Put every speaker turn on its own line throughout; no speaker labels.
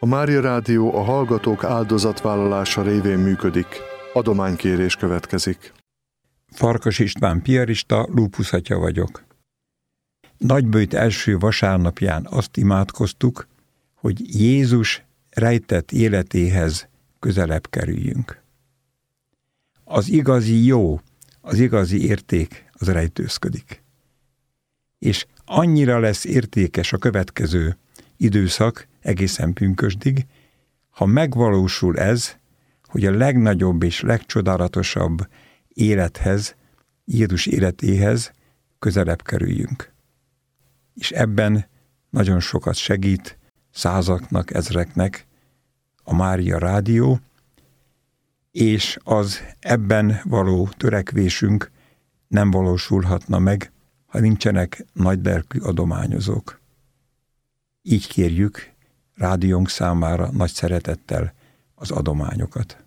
A Mária Rádió a hallgatók áldozatvállalása révén működik. Adománykérés következik.
Farkas István piarista, lúpuszatya vagyok. Nagyböjt első vasárnapján azt imádkoztuk, hogy Jézus rejtett életéhez közelebb kerüljünk. Az igazi jó, az igazi érték az rejtőzködik. És annyira lesz értékes a következő időszak egészen pünkösdig, ha megvalósul ez, hogy a legnagyobb és legcsodálatosabb élethez, Jézus életéhez közelebb kerüljünk. És ebben nagyon sokat segít százaknak, ezreknek a Mária Rádió, és az ebben való törekvésünk nem valósulhatna meg, ha nincsenek nagylelkű adományozók. Így kérjük rádiónk számára nagy szeretettel az adományokat.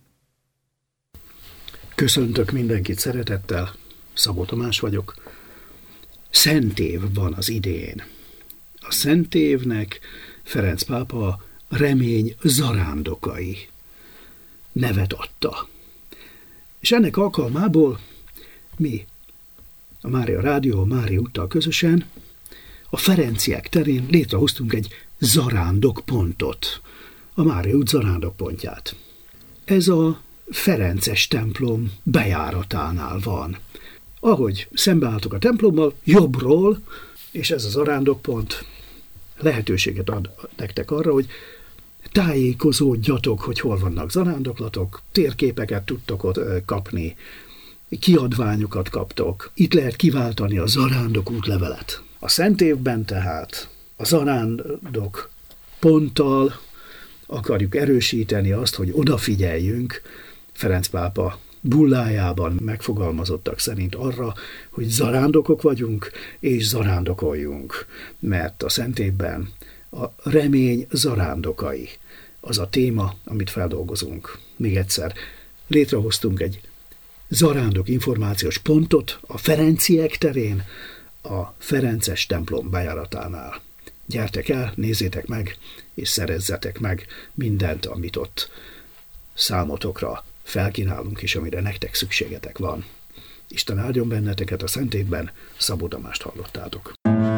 Köszöntök mindenkit szeretettel, Szabó Tamás vagyok. Szent év van az idén. A Szent évnek Ferenc pápa remény zarándokai nevet adta. És ennek alkalmából mi, a Mária Rádió, a Mária úttal közösen a Ferenciek terén létrehoztunk egy zarándokpontot, a Mária út zarándokpontját. Ez a Ferences templom bejáratánál van. Ahogy szembeálltok a templommal, jobbról, és ez a zarándokpont lehetőséget ad nektek arra, hogy tájékozódjatok, hogy hol vannak zarándoklatok, térképeket tudtok ott kapni, kiadványokat kaptok. Itt lehet kiváltani a zarándok útlevelet. A Szent évben tehát a zarándok ponttal akarjuk erősíteni azt, hogy odafigyeljünk Ferenc pápa bullájában megfogalmazottak szerint arra, hogy zarándokok vagyunk és zarándokoljunk, mert a Szent évben a remény zarándokai az a téma, amit feldolgozunk. Még egyszer, létrehoztunk egy zarándok információs pontot a Ferenciek terén, a Ferences templom bejáratánál. Gyertek el, nézzétek meg, és szerezzetek meg mindent, amit ott számotokra felkínálunk, és amire nektek szükségetek van. Isten áldjon benneteket a Szent évben, Szabó Tamást hallottátok.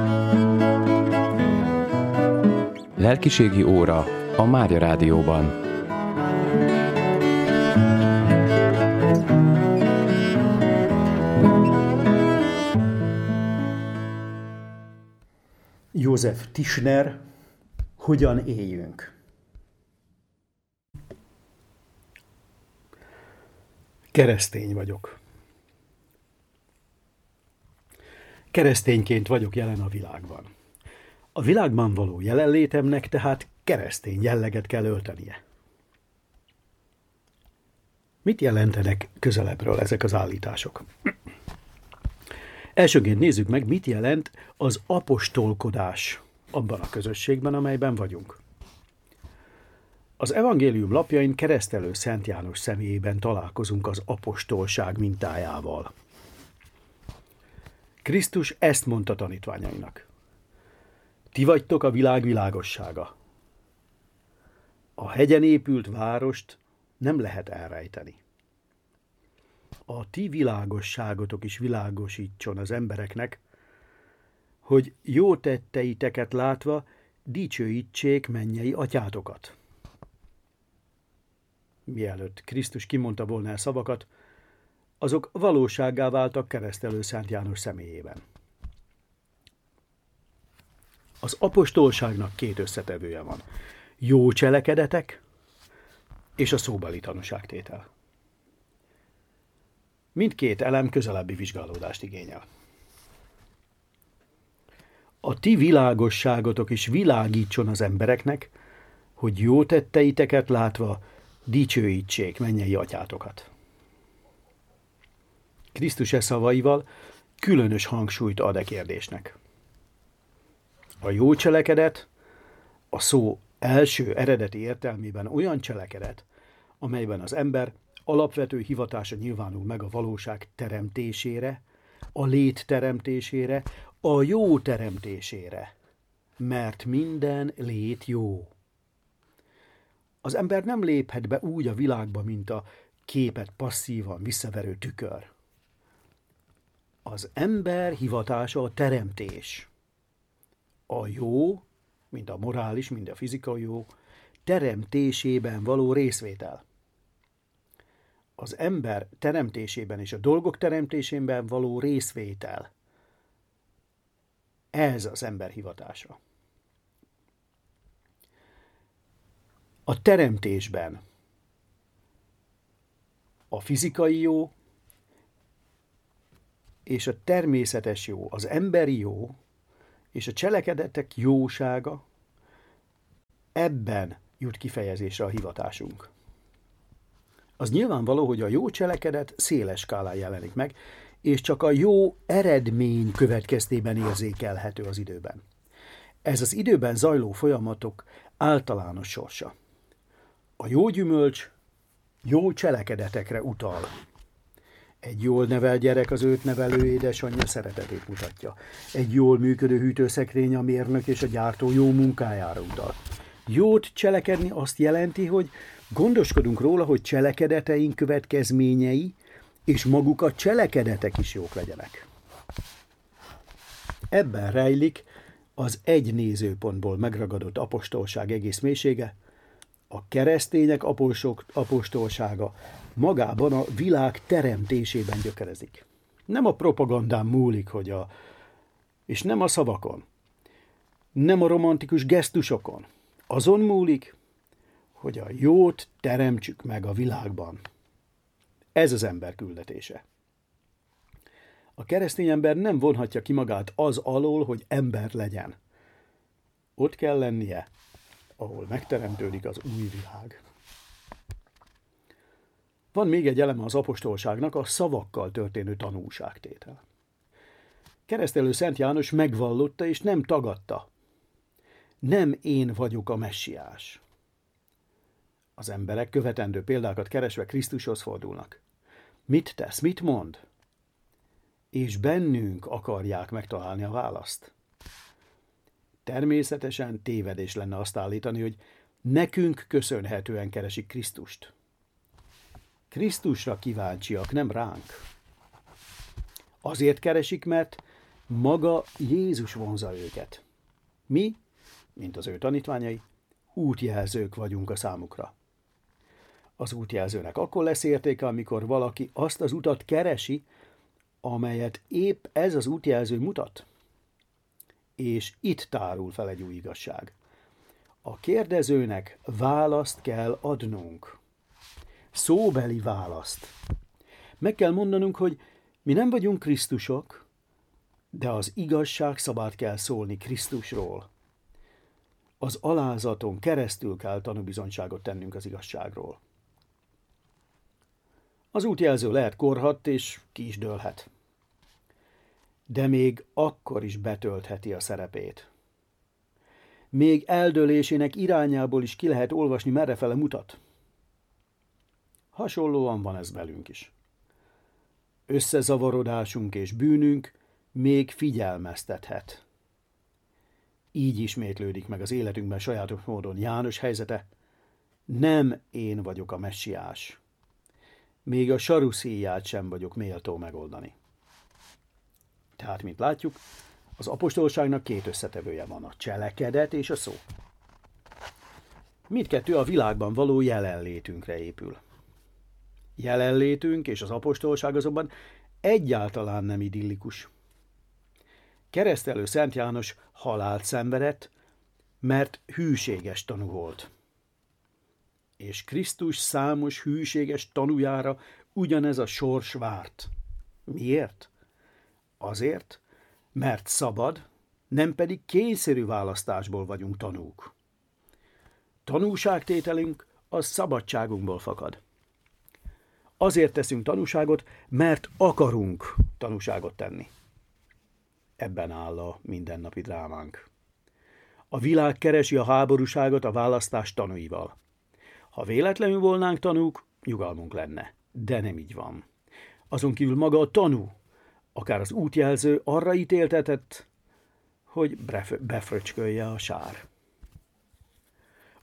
Lelkiségi óra a Mária Rádióban.
József Tischner, hogyan éljünk? Keresztény vagyok. Keresztényként vagyok jelen a világban. A világban való jelenlétemnek tehát keresztény jelleget kell öltenie. Mit jelentenek közelebbről ezek az állítások? Elsőként nézzük meg, mit jelent az apostolkodás abban a közösségben, amelyben vagyunk. Az evangélium lapjain Keresztelő Szent János személyében találkozunk az apostolság mintájával. Krisztus ezt mondta tanítványainak: ti vagytok a világ világossága. A hegyen épült várost nem lehet elrejteni. A ti világosságotok is világosítson az embereknek, hogy jó tetteiteket látva dicsőítsék mennyei atyátokat. Mielőtt Krisztus kimondta volna el szavakat, azok valósággá váltak Keresztelő Szent János személyében. Az apostolságnak két összetevője van: jó cselekedetek és a szóbeli tanúságtétel. Mindkét elem közelebbi vizsgálódást igényel. A ti világosságotok is világítson az embereknek, hogy jó tetteiteket látva dicsőítsék mennyei atyátokat. Krisztus e szavaival különös hangsúlyt ad e kérdésnek. A jó cselekedet a szó első eredeti értelmében olyan cselekedet, amelyben az ember alapvető hivatása nyilvánul meg a valóság teremtésére, a lét teremtésére, a jó teremtésére, mert minden lét jó. Az ember nem léphet be úgy a világba, mint a képet passzívan visszaverő tükör. Az ember hivatása a teremtés. A jó, mint a morális, mint a fizikai jó, teremtésében való részvétel. Az ember teremtésében és a dolgok teremtésében való részvétel. Ez az ember hivatása. A teremtésben a fizikai jó és a természetes jó, az emberi jó és a cselekedetek jósága, ebben jut kifejezésre a hivatásunk. Az nyilvánvaló, hogy a jó cselekedet széles skálán jelenik meg, és csak a jó eredmény következtében érzékelhető az időben. Ez az időben zajló folyamatok általános sorsa. A jó gyümölcs jó cselekedetekre utal. Egy jól nevelt gyerek az őt nevelő édesanyja szeretetét mutatja. Egy jól működő hűtőszekrény a mérnök és a gyártó jó munkájára utal. Jót cselekedni azt jelenti, hogy gondoskodunk róla, hogy cselekedeteink következményei és maguk a cselekedetek is jók legyenek. Ebben rejlik az egy nézőpontból megragadott apostolság egész mélysége, a keresztények apostolsága magában a világ teremtésében gyökerezik. Nem a propagandán múlik, és nem a szavakon, nem a romantikus gesztusokon. Azon múlik, hogy a jót teremtsük meg a világban. Ez az ember küldetése. A keresztény ember nem vonhatja ki magát az alól, hogy ember legyen. Ott kell lennie, ahol megteremtődik az új világ. Van még egy eleme az apostolságnak, a szavakkal történő tanúságtétel. Keresztelő Szent János megvallotta és nem tagadta. Nem én vagyok a messiás. Az emberek követendő példákat keresve Krisztushoz fordulnak. Mit tesz, mit mond? És bennünk akarják megtalálni a választ. Természetesen tévedés lenne azt állítani, hogy nekünk köszönhetően keresik Krisztust. Krisztusra kíváncsiak, nem ránk. Azért keresik, mert maga Jézus vonza őket. Mi, mint az ő tanítványai, útjelzők vagyunk a számukra. Az útjelzőnek akkor lesz értéke, amikor valaki azt az utat keresi, amelyet épp ez az útjelző mutat. És itt tárul fel egy új igazság. A kérdezőnek választ kell adnunk. Szóbeli választ. Meg kell mondanunk, hogy mi nem vagyunk Krisztusok, de az igazság szabad kell szólni Krisztusról. Az alázaton keresztül kell tanúbizonyságot tennünk az igazságról. Az útjelző lehet korhadt és ki is dőlhet. De még akkor is betöltheti a szerepét. Még eldőlésének irányából is ki lehet olvasni, merrefele mutat. Hasonlóan van ez velünk is. Összezavarodásunk és bűnünk még figyelmeztethet. Így ismétlődik meg az életünkben sajátos módon János helyzete. Nem én vagyok a messiás. Még a saruszíját sem vagyok méltó megoldani. Tehát, mint látjuk, az apostolságnak két összetevője van, a cselekedet és a szó. Mindkettő a világban való jelenlétünkre épül. Jelenlétünk és az apostolság azonban egyáltalán nem idillikus. Keresztelő Szent János halált szenvedett, mert hűséges tanú volt. És Krisztus számos hűséges tanújára ugyanez a sors várt. Miért? Azért, mert szabad, nem pedig kényszerű választásból vagyunk tanúk. Tanúságtételünk az szabadságunkból fakad. Azért teszünk tanúságot, mert akarunk tanúságot tenni. Ebben áll a mindennapi drámánk. A világ keresi a háborúságot a választás tanúival. Ha véletlenül volnánk tanúk, nyugalmunk lenne. De nem így van. Azon kívül maga a tanú, akár az útjelző arra ítéltetett, hogy befröcskölje a sár.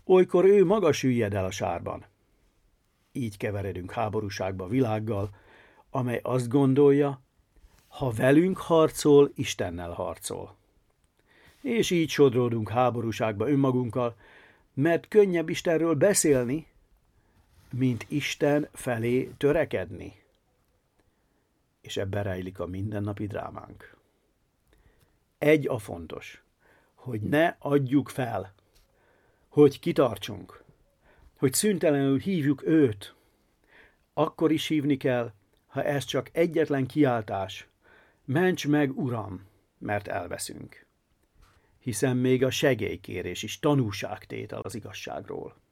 olykor ő maga süllyed el a sárban. Így keveredünk háborúságba a világgal, amely azt gondolja, ha velünk harcol, Istennel harcol. És így sodródunk háborúságba önmagunkkal, mert könnyebb Istenről beszélni, mint Isten felé törekedni. És ebben rejlik a mindennapi drámánk. Egy a fontos, hogy ne adjuk fel, hogy kitartsunk, hogy szüntelenül hívjuk őt. Akkor is hívni kell, ha ez csak egyetlen kiáltás, ments meg, Uram, mert elveszünk. Hiszen még a segélykérés is tanúságtétel az igazságról.